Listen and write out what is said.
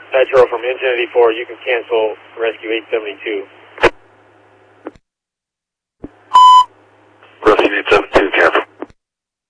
Petro from Engine 84, you can cancel Rescue 872. Rescue 87.